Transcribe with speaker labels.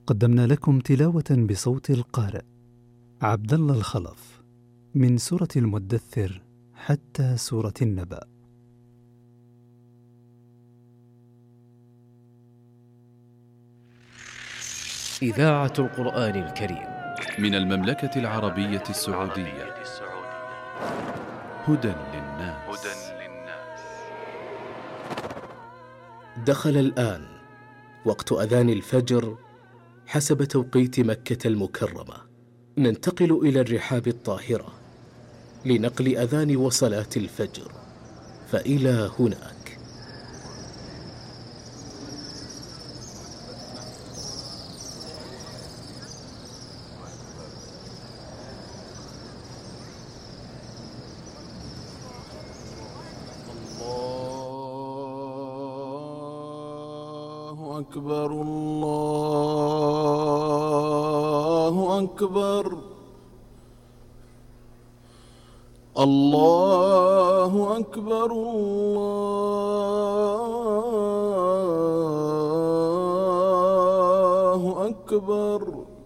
Speaker 1: قدمنا لكم تلاوة بصوت القارئ عبد الله الخلف من سورة المدثر حتى سورة النبأ.
Speaker 2: إذاعة القرآن الكريم
Speaker 3: من المملكة العربية السعودية. هدى للناس.
Speaker 2: دخل الآن وقت أذان الفجر حسب توقيت مكة المكرمة. ننتقل إلى الرحاب الطاهرة لنقل أذان وصلاة الفجر، فإلى هناك.
Speaker 4: الله أكبر الله أكبر الله أكبر الله أكبر.